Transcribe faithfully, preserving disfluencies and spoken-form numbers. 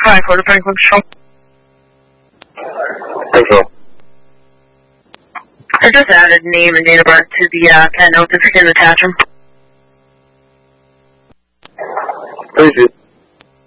Hi, Florida Franklin Show. Thanks, Phil. I just added name and date of birth to the uh, cat notes if you can attach them. Thank you.